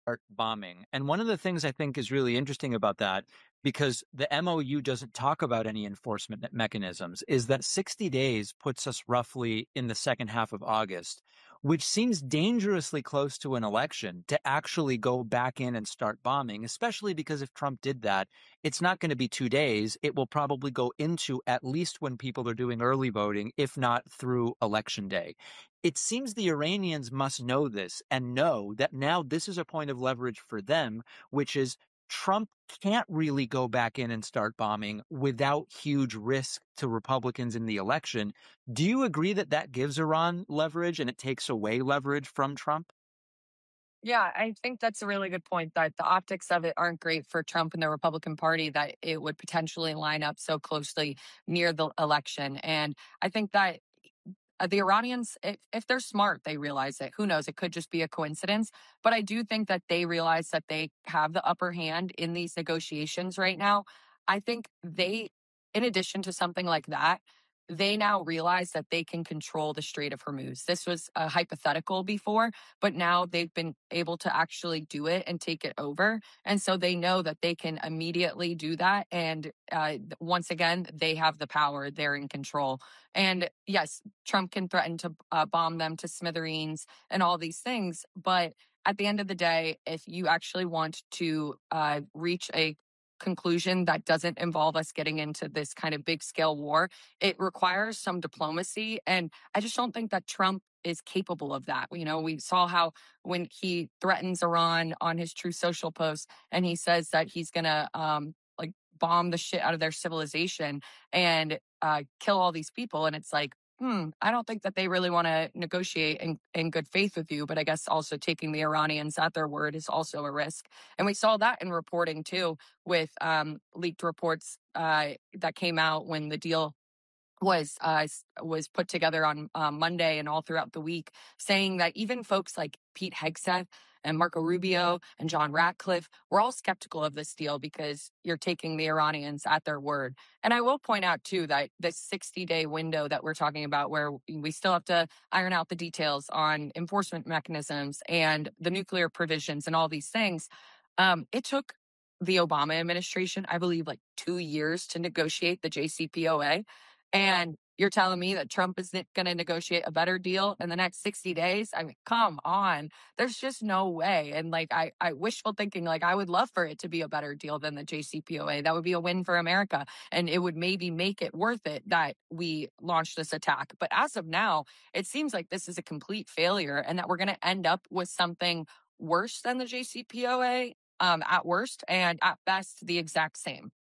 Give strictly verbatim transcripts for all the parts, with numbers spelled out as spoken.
start bombing. And one of the things I think is really interesting about that, because the M O U doesn't talk about any enforcement mechanisms, is that sixty days puts us roughly in the second half of August, which seems dangerously close to an election to actually go back in and start bombing, especially because if Trump did that, it's not going to be two days. It will probably go into at least when people are doing early voting, if not through election day. It seems the Iranians must know this and know that now this is a point of leverage for them, which is Trump can't really go back in and start bombing without huge risk to Republicans in the election. Do you agree that that gives Iran leverage and it takes away leverage from Trump? Yeah, I think that's a really good point that the optics of it aren't great for Trump and the Republican Party that it would potentially line up so closely near the election. And I think that uh, the Iranians, if, if they're smart, they realize it. Who knows? It could just be a coincidence. But I do think that they realize that they have the upper hand in these negotiations right now. I think they, in addition to something like that, they now realize that they can control the Strait of Hormuz. This was a hypothetical before, but now they've been able to actually do it and take it over. And so they know that they can immediately do that. And uh, once again, they have the power. They're in control. And yes, Trump can threaten to uh, bomb them to smithereens and all these things. But at the end of the day, if you actually want to uh, reach a conclusion that doesn't involve us getting into this kind of big scale war, it requires some diplomacy. And I just don't think that Trump is capable of that. You know, we saw how when he threatens Iran on his True Social post and he says that he's going to um, like bomb the shit out of their civilization and uh, kill all these people. And it's like, hmm, I don't think that they really want to negotiate in, in good faith with you. But I guess also taking the Iranians at their word is also a risk. And we saw that in reporting too, with um, leaked reports uh, that came out when the deal was uh, was put together on uh, Monday and all throughout the week, saying that even folks like Pete Hegseth and Marco Rubio and John Ratcliffe were all skeptical of this deal because you're taking the Iranians at their word. And I will point out, too, that this sixty-day window that we're talking about, where we still have to iron out the details on enforcement mechanisms and the nuclear provisions and all these things, um, it took the Obama administration, I believe, like two years to negotiate the J C P O A. And you're telling me that Trump isn't going to negotiate a better deal in the next sixty days? I mean, come on. There's just no way. And like, I, I wishful thinking, like, I would love for it to be a better deal than the J C P O A. That would be a win for America. And it would maybe make it worth it that we launched this attack. But as of now, it seems like this is a complete failure and that we're going to end up with something worse than the J C P O A um, at worst and at best the exact same.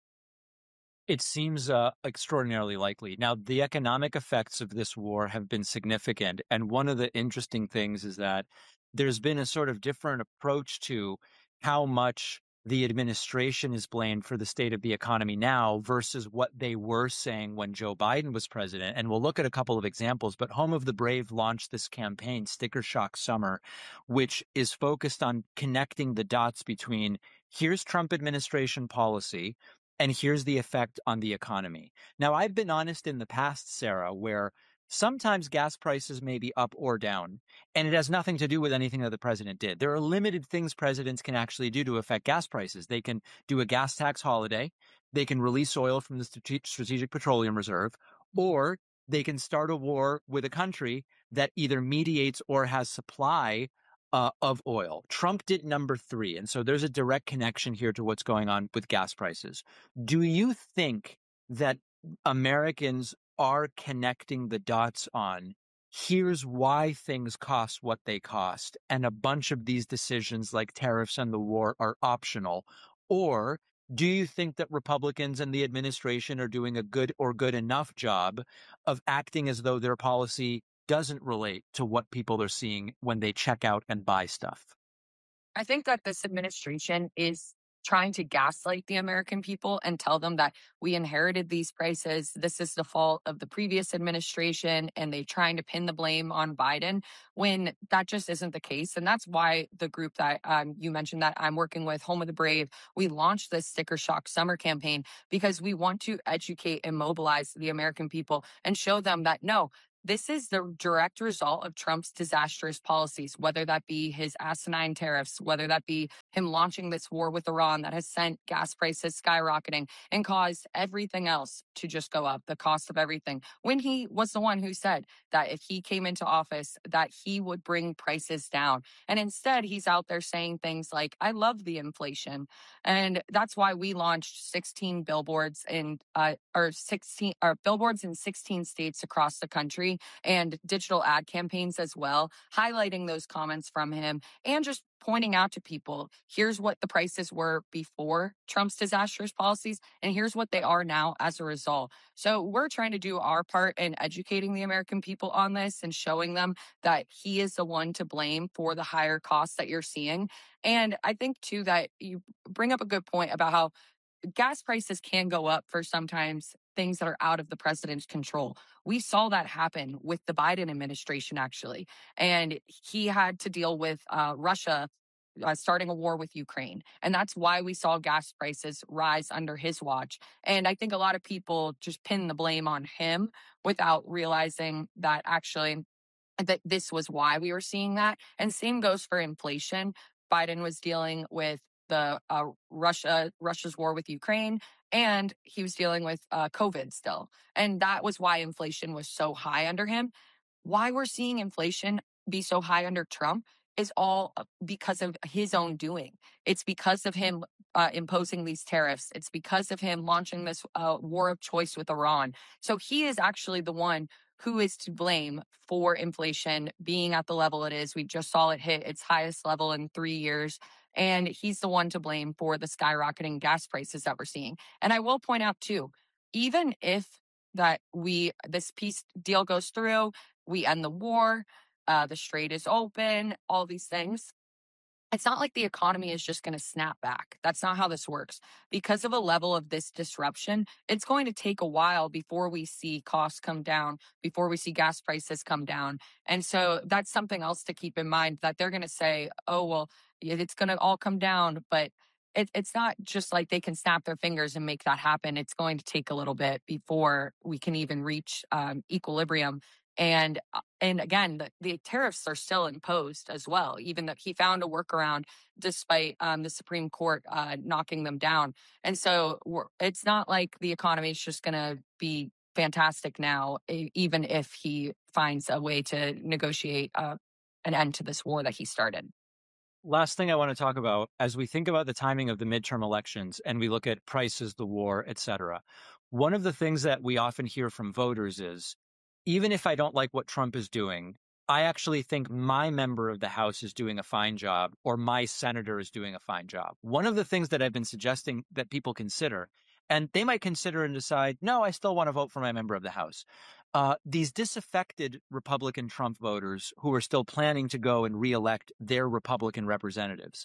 It seems uh, extraordinarily likely. Now, the economic effects of this war have been significant. And one of the interesting things is that there's been a sort of different approach to how much the administration is blamed for the state of the economy now versus what they were saying when Joe Biden was president. And we'll look at a couple of examples, but Home of the Brave launched this campaign, Sticker Shock Summer, which is focused on connecting the dots between here's Trump administration policy and here's the effect on the economy. Now, I've been honest in the past, Sarah, where sometimes gas prices may be up or down, and it has nothing to do with anything that the president did. There are limited things presidents can actually do to affect gas prices. They can do a gas tax holiday, they can release oil from the Strategic Petroleum Reserve, or they can start a war with a country that either mediates or has supply uh, of oil. Trump did number three. And so there's a direct connection here to what's going on with gas prices. Do you think that Americans are connecting the dots on here's why things cost what they cost, and a bunch of these decisions like tariffs and the war are optional? Or do you think that Republicans and the administration are doing a good or good enough job of acting as though their policy doesn't relate to what people are seeing when they check out and buy stuff? I think that this administration is trying to gaslight the American people and tell them that we inherited these prices. This is the fault of the previous administration, and they're trying to pin the blame on Biden when that just isn't the case. And that's why the group that um, you mentioned that I'm working with, Home of the Brave, we launched this Sticker Shock Summer campaign because we want to educate and mobilize the American people and show them that no, This is the direct result of Trump's disastrous policies, whether that be his asinine tariffs, whether that be him launching this war with Iran that has sent gas prices skyrocketing and caused everything else to just go up, the cost of everything. When he was the one who said that if he came into office, that he would bring prices down. And instead, he's out there saying things like, I love the inflation. And that's why we launched sixteen billboards in, uh, or sixteen, or billboards in sixteen states across the country and digital ad campaigns as well, highlighting those comments from him and just pointing out to people, here's what the prices were before Trump's disastrous policies, and here's what they are now as a result. So we're trying to do our part in educating the American people on this and showing them that he is the one to blame for the higher costs that you're seeing. And I think too that you bring up a good point about how gas prices can go up for sometimes things that are out of the president's control. We saw that happen with the Biden administration, actually. And he had to deal with uh, Russia uh, starting a war with Ukraine. And that's why we saw gas prices rise under his watch. And I think a lot of people just pin the blame on him without realizing that actually that this was why we were seeing that. And same goes for inflation. Biden was dealing with the uh, Russia Russia's war with Ukraine, and he was dealing with uh, COVID still, and that was why inflation was so high under him. Why we're seeing inflation be so high under Trump is all uh, because of his own doing. It's because of him uh, imposing these tariffs. It's because of him launching this uh, war of choice with Iran. So he is actually the one who is to blame for inflation being at the level it is. We just saw it hit its highest level in three years. And he's the one to blame for the skyrocketing gas prices that we're seeing. And I will point out too, even if that we this peace deal goes through, we end the war, uh, the strait is open, all these things, it's not like the economy is just going to snap back. That's not how this works. Because of a level of this disruption, it's going to take a while before we see costs come down, before we see gas prices come down. And so that's something else to keep in mind, that they're going to say, oh, well, it's going to all come down. But it, it's not just like they can snap their fingers and make that happen. It's going to take a little bit before we can even reach um, equilibrium. And uh, and again, the, the tariffs are still imposed as well, even though he found a workaround despite um, the Supreme Court uh, knocking them down. And so we're, it's not like the economy is just going to be fantastic now, e- even if he finds a way to negotiate uh, an end to this war that he started. Last thing I want to talk about, as we think about the timing of the midterm elections and we look at prices, the war, et cetera, one of the things that we often hear from voters is, even if I don't like what Trump is doing, I actually think my member of the House is doing a fine job or my senator is doing a fine job. One of the things that I've been suggesting that people consider, and they might consider and decide, no, I still want to vote for my member of the House. Uh, these disaffected Republican Trump voters who are still planning to go and reelect their Republican representatives,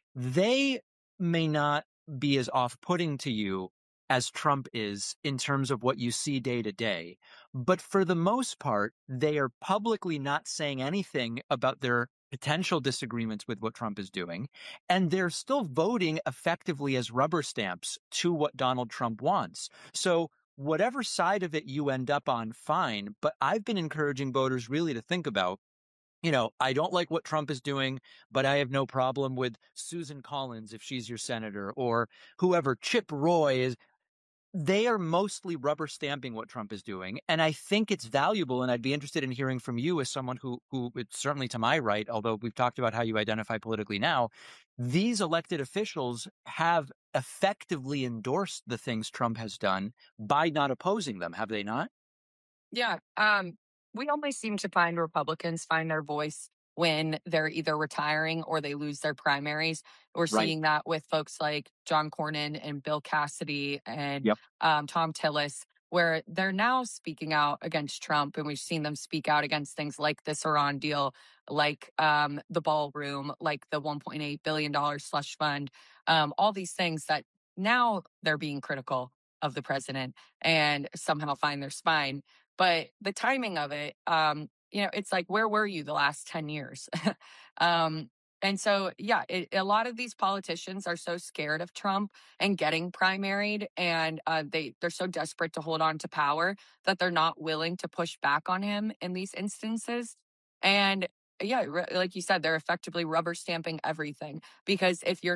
they may not be as off-putting to you as Trump is in terms of what you see day to day. But for the most part, they are publicly not saying anything about their potential disagreements with what Trump is doing. And they're still voting effectively as rubber stamps to what Donald Trump wants. So whatever side of it you end up on, fine. But I've been encouraging voters really to think about, you know, I don't like what Trump is doing, but I have no problem with Susan Collins if she's your senator, or whoever, Chip Roy is. They are mostly rubber stamping what Trump is doing. And I think it's valuable. And I'd be interested in hearing from you as someone who, who it's certainly to my right, although we've talked about how you identify politically now, these elected officials have effectively endorsed the things Trump has done by not opposing them, have they not? Yeah. Um, we only seem to find Republicans find their voice when they're either retiring or they lose their primaries. We're Right. seeing that with folks like John Cornyn and Bill Cassidy and Yep. um, Tom Tillis, where they're now speaking out against Trump. And we've seen them speak out against things like this Iran deal, like um, the ballroom, like the one point eight billion dollars slush fund, um, all these things that now they're being critical of the president and somehow find their spine. But the timing of it, um, you know, it's like, where were you the last ten years? um, And so, yeah, it, a lot of these politicians are so scared of Trump and getting primaried, and uh, they they're so desperate to hold on to power that they're not willing to push back on him in these instances. And yeah, re- like you said, they're effectively rubber stamping everything because if you're